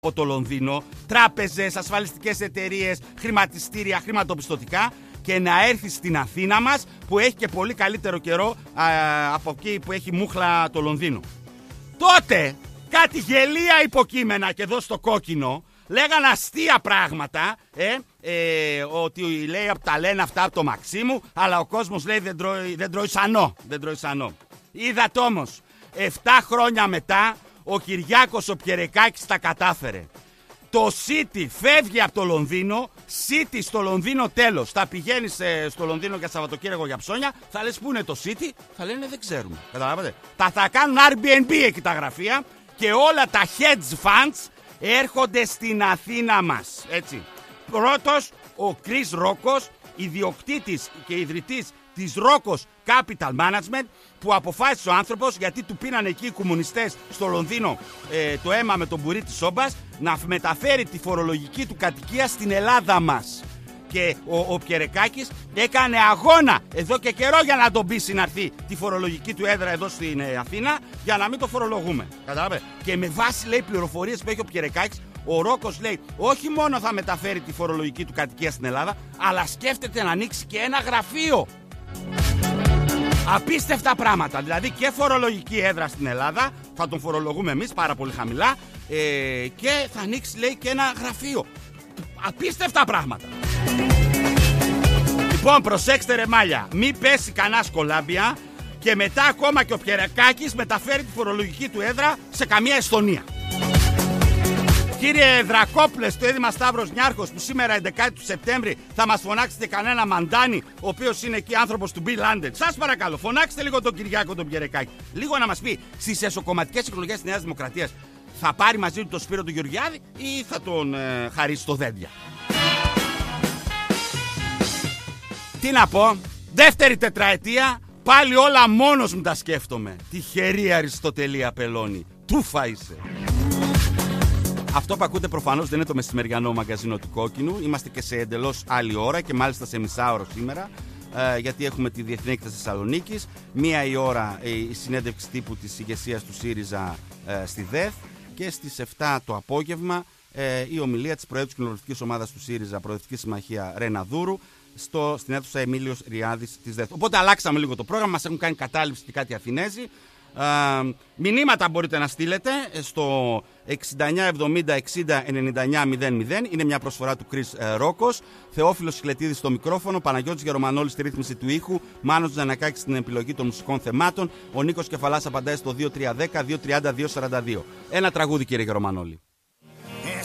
από το Λονδίνο, τράπεζες, ασφαλιστικές εταιρείες, χρηματιστήρια, χρηματοπιστωτικά, και να έρθει στην Αθήνα μας που έχει και πολύ καλύτερο καιρό από εκεί που έχει μούχλα το Λονδίνο. Τότε κάτι γελία υποκείμενα και εδώ στο κόκκινο λέγανε αστεία πράγματα, ότι λέει τα λένε αυτά από το Μαξίμου, αλλά ο κόσμος λέει δεν τρώει σανό. Είδατε όμως, 7 χρόνια μετά ο Κυριάκος ο Πιερεκάκης τα κατάφερε. Το City φεύγει από το Λονδίνο, City στο Λονδίνο τέλος. Θα πηγαίνεις στο Λονδίνο για Σαββατοκύριακο για ψώνια, θα λες πού είναι το City, θα λένε δεν ξέρουμε. Καταλάβατε. Θα κάνουν Airbnb εκεί τα γραφεία και όλα τα hedge funds έρχονται στην Αθήνα μας. Έτσι. Πρώτος ο Chris Rockos, ιδιοκτήτης και ιδρυτής της Rockos Capital Management, που αποφάσισε ο άνθρωπος, γιατί του πίνανε εκεί οι κομμουνιστές στο Λονδίνο το αίμα με τον μπουρί της σόμπας, να μεταφέρει τη φορολογική του κατοικία στην Ελλάδα μας. Και ο Πιερεκάκης έκανε αγώνα εδώ και καιρό για να τον πείσει να έρθει τη φορολογική του έδρα εδώ στην Αθήνα, για να μην το φορολογούμε. Καταλάβατε. Και με βάση, λέει, πληροφορίες που έχει ο Πιερεκάκης, ο Ρόκος, λέει, όχι μόνο θα μεταφέρει τη φορολογική του κατοικία στην Ελλάδα, αλλά σκέφτεται να ανοίξει και ένα γραφείο. Απίστευτα πράγματα. Δηλαδή και φορολογική έδρα στην Ελλάδα, θα τον φορολογούμε εμείς πάρα πολύ χαμηλά, και θα ανοίξει, λέει, και ένα γραφείο. Απίστευτα πράγματα. Λοιπόν, προσέξτε ρε μάλια, μην πέσει κανένα σκολάμπια και μετά ακόμα και ο Πιερεκάκης μεταφέρει τη φορολογική του έδρα σε καμία Εστονία. Κύριε Δρακόπουλε, στο Έδημα Σταύρος Νιάρχος, που σήμερα 11 του Σεπτέμβρη θα μας φωνάξετε κανένα μαντάνι, ο οποίος είναι εκεί άνθρωπος του Bill London. Σας παρακαλώ, φωνάξτε λίγο τον Κυριάκο τον Πιερεκάκη. Λίγο να μας πει, στις εσωκομματικές εκλογές της Νέας Δημοκρατίας θα πάρει μαζί του τον Σπύρο τον Γεωργιάδη ή θα τον χαρίσει το δέντια. Τι να πω, δεύτερη τετραετία, πάλι όλα μόνος μου τα σκέφτομαι. Τυχερή Αριστοτελία Πελώνη, τούφα είσαι. Αυτό που ακούτε προφανώς δεν είναι το μεσημεριανό μαγκαζίνο του Κόκκινου. Είμαστε και σε εντελώς άλλη ώρα και μάλιστα σε μισάωρο σήμερα, γιατί έχουμε τη Διεθνή Έκθεση Θεσσαλονίκης. 1 η ώρα η συνέντευξη τύπου της ηγεσίας του ΣΥΡΙΖΑ στη ΔΕΘ, και στις 7 το απόγευμα η ομιλία της Προέδρου της Κοινοβουλευτικής Ομάδας του ΣΥΡΙΖΑ, Προοδευτική Συμμαχία Ρένα Δούρου, στην αίθουσα Εμίλιος Ριάδης της ΔΕΘ. Οπότε αλλάξαμε λίγο το πρόγραμμα, μας έχουν κάνει κατάληψη και κάτι Αθηνέζοι. Μηνύματα μπορείτε να στείλετε στο 6970609900. Είναι μια προσφορά του Chris Rockos. Θεόφιλος Σκλετίδης στο μικρόφωνο, Παναγιώτης Γερομανόλης στη ρύθμιση του ήχου, Μάνος Τζανακάκης στην επιλογή των μουσικών θεμάτων, ο Νίκος Κεφαλάς απαντάει στο 2310-230-242. Ένα τραγούδι, κύριε Γερομανόλη.